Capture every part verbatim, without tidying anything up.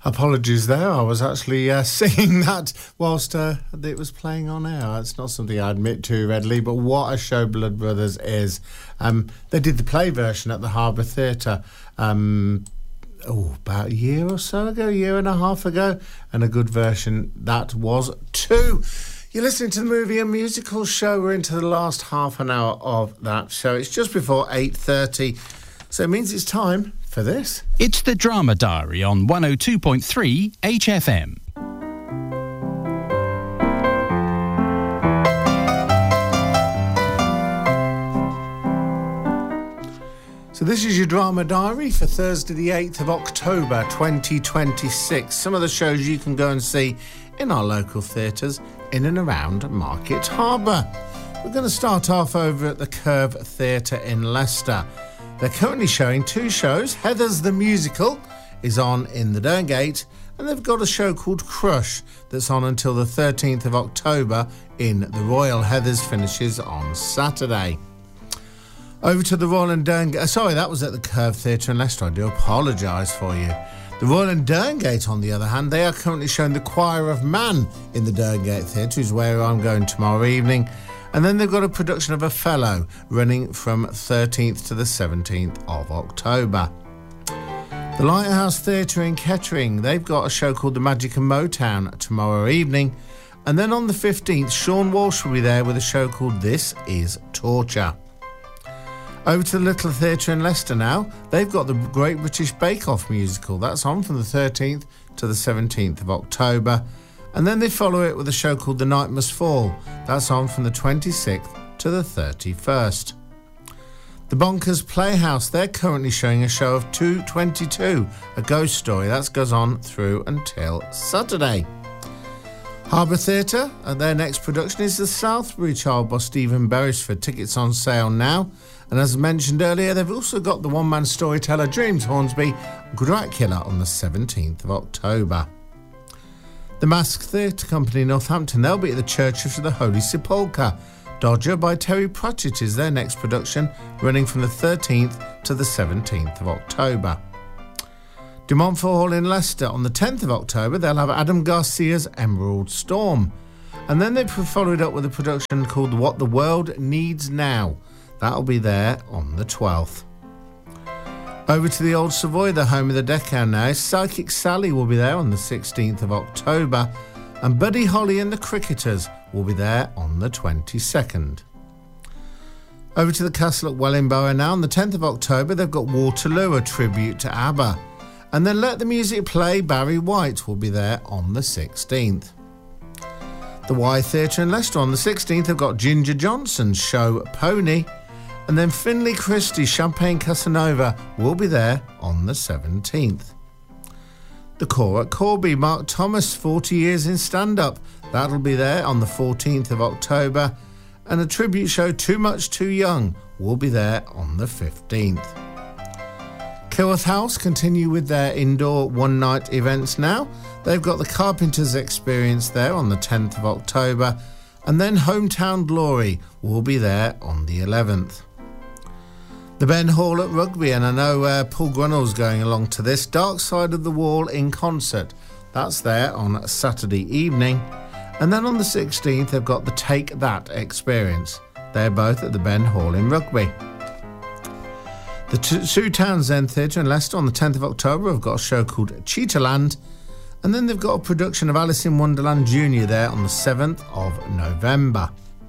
Apologies there, I was actually uh, singing that whilst uh, it was playing on air. It's not something I admit to readily, but what a show Blood Brothers is. Um, they did the play version at the Harbour Theatre um, oh, about a year or so ago, a year and a half ago, and a good version that was too. You're listening to the Movie and Musical Show. We're into the last half an hour of that show. It's just before eight thirty, so it means it's time for this. It's the Drama Diary on one oh two point three H F M. So this is your Drama Diary for Thursday the eighth of October twenty twenty-six. Some of the shows you can go and see in our local theatres in and around Market Harbour. We're going to start off over at the Curve Theatre in Leicester. They're currently showing two shows. Heathers the Musical is on in the Derngate, and they've got a show called Crush that's on until the thirteenth of October in the Royal. Heathers finishes on Saturday. Over to the Royal and Derngate. Sorry, that was at the Curve Theatre in Leicester. I do apologise for you. The Royal and Derngate, on the other hand, they are currently showing The Choir of Man in the Derngate Theatre, which is where I'm going tomorrow evening. And then they've got a production of Othello running from thirteenth to the seventeenth of October. The Lighthouse Theatre in Kettering, they've got a show called The Magic of Motown tomorrow evening. And then on the fifteenth, Sean Walsh will be there with a show called This Is Torture. Over to the Little Theatre in Leicester now. They've got the Great British Bake Off musical. That's on from the thirteenth to the seventeenth of October. And then they follow it with a show called The Night Must Fall. That's on from the twenty-sixth to the thirty-first. The Bonkers Playhouse, they're currently showing a show of two twenty-two, a ghost story. That goes on through until Saturday. Harbour Theatre, and their next production is The Southbury Child by Stephen Beresford. Tickets on sale now. And as mentioned earlier, they've also got the one-man storyteller James Hornsby, Dracula, on the seventeenth of October. The Masked Theatre Company in Northampton, they'll be at the Church of the Holy Sepulchre. Dodger by Terry Pratchett is their next production, running from the thirteenth to the seventeenth of October. De Montfort Hall in Leicester, on the tenth of October, they'll have Adam Garcia's Emerald Storm. And then they've followed up with a production called What the World Needs Now. That'll be there on the twelfth. Over to the Old Savoy, the home of the Deccan now. Psychic Sally will be there on the sixteenth of October, and Buddy Holly and the Cricketers will be there on the twenty-second. Over to the Castle at Wellingborough now. On the tenth of October, they've got Waterloo, a tribute to ABBA. And then Let the Music Play, Barry White will be there on the sixteenth. The Y Theatre in Leicester on the sixteenth have got Ginger Johnson's show Pony. And then Finlay Christie's Champagne Casanova will be there on the seventeenth. The Core at Corby, Mark Thomas, forty years in stand-up. That'll be there on the fourteenth of October. And a tribute show, Too Much Too Young, will be there on the fifteenth. Kilworth House continue with their indoor one-night events now. They've got the Carpenters Experience there on the tenth of October. And then Hometown Glory will be there on the eleventh. The Ben Hall at Rugby, and I know uh, Paul Grunnell's going along to this. Dark Side of the Wall in concert. That's there on Saturday evening. And then on the sixteenth, they've got the Take That Experience. They're both at the Ben Hall in Rugby. The T- Sue Townsend Theatre in Leicester on the tenth of October have got a show called Cheetahland. And then they've got a production of Alice in Wonderland Junior there on the seventh of November.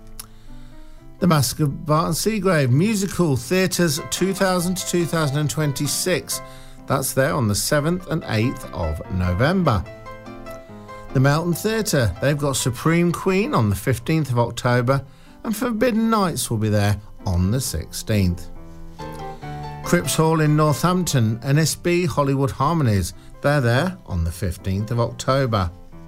The Mask of Barton Seagrave Musical Theatres two thousand to two thousand twenty-six. That's there on the seventh and eighth of November. The Melton Theatre, they've got Supreme Queen on the fifteenth of October, and Forbidden Nights will be there on the sixteenth. Cripps Hall in Northampton, N S B Hollywood Harmonies, they're there on the fifteenth of October.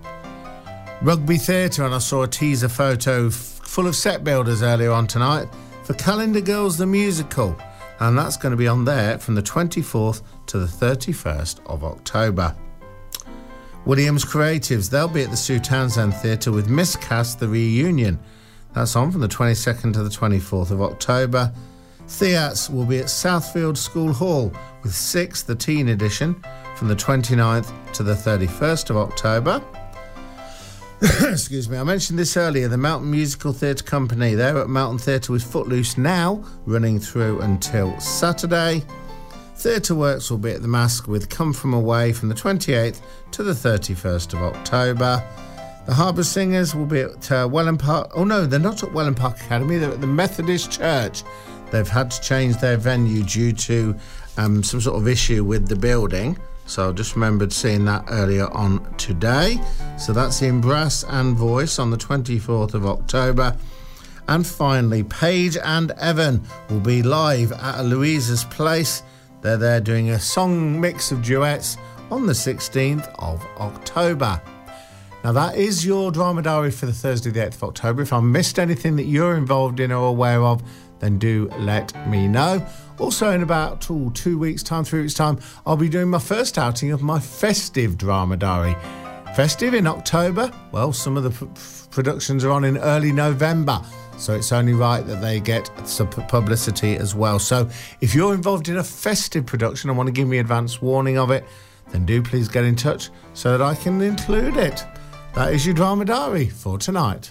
Rugby Theatre, and I saw a teaser photo f- full of set builders earlier on tonight for Calendar Girls the Musical, and that's going to be on there from the twenty-fourth to the thirty-first of October. Williams Creatives, they'll be at the Sue Townsend Theatre with Miscast the Reunion. That's on from the twenty-second to the twenty-fourth of October. Theats will be at Southfield School Hall with Six, the Teen Edition, from the twenty-ninth to the thirty-first of October. Excuse me, I mentioned this earlier, the Mountain Musical Theatre Company. They're at Mountain Theatre with Footloose now, running through until Saturday. Theatre Works will be at the Mask with Come From Away from the twenty-eighth to the thirty-first of October. The Harbour Singers will be at uh, Welland Park. Oh no, they're not at Welland Park Academy, they're at the Methodist Church. They've had to change their venue due to um, some sort of issue with the building. So I just remembered seeing that earlier on today. So that's in brass and voice on the twenty-fourth of October. And finally, Paige and Evan will be live at Louisa's Place. They're there doing a song mix of duets on the sixteenth of October. Now that is your drama diary for the Thursday the eighth of October. If I missed anything that you're involved in or aware of, then do let me know. Also, in about ooh, two weeks' time, three weeks' time, I'll be doing my first outing of my festive drama diary. Festive in October? Well, some of the p- productions are on in early November, so it's only right that they get some publicity as well. So if you're involved in a festive production and want to give me advance warning of it, then do please get in touch so that I can include it. That is your drama diary for tonight.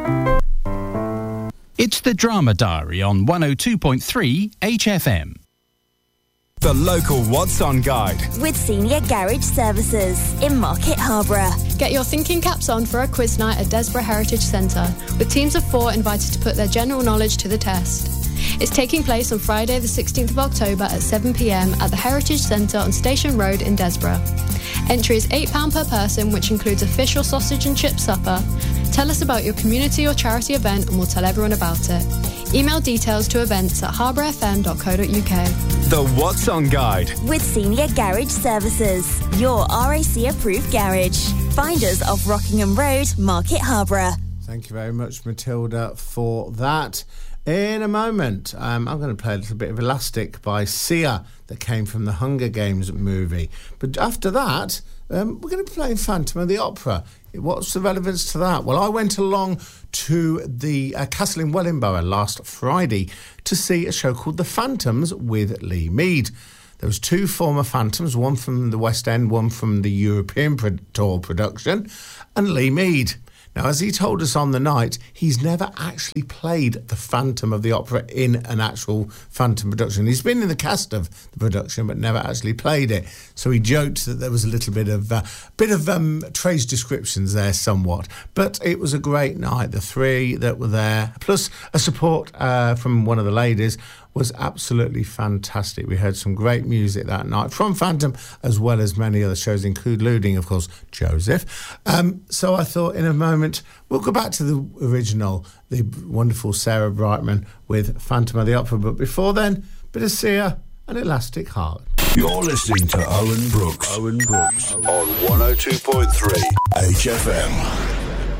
It's the Drama Diary on one oh two point three H F M. The local What's On guide with Senior Garage Services in Market Harborough. Get your thinking caps on for a quiz night at Desborough Heritage Centre, with teams of four invited to put their general knowledge to the test. It's taking place on Friday the sixteenth of October at seven p m at the Heritage Centre on Station Road in Desborough. Entry is eight pounds per person, which includes official sausage and chip supper. Tell us about your community or charity event and we'll tell everyone about it. Email details to events at harbour f m dot co dot u k. The What's On guide with Senior Garage Services, your R A C approved garage. Find us off Rockingham Road, Market Harborough. Thank you very much, Matilda, for that. In a moment, um, I'm going to play a little bit of Elastic by Sia that came from the Hunger Games movie. But after that, um, we're going to be playing Phantom of the Opera. What's the relevance to that? Well, I went along to the uh, Castle in Wellingborough last Friday to see a show called The Phantoms with Lee Mead. There was two former Phantoms, one from the West End, one from the European pro- tour production, and Lee Mead. Now, as he told us on the night, he's never actually played the Phantom of the Opera in an actual Phantom production. He's been in the cast of the production, but never actually played it. So he joked that there was a little bit of uh, bit of um, trade descriptions there somewhat. But it was a great night. The three that were there, plus a support uh, from one of the ladies, was absolutely fantastic. We heard some great music that night from Phantom, as well as many other shows, including, of course, Joseph. Um, so I thought in a moment we'll go back to the original, the wonderful Sarah Brightman with Phantom of the Opera. But before then, bit of Sia and Elastic Heart. You're listening to Owen Brooks. Owen Brooks on one oh two point three H F M.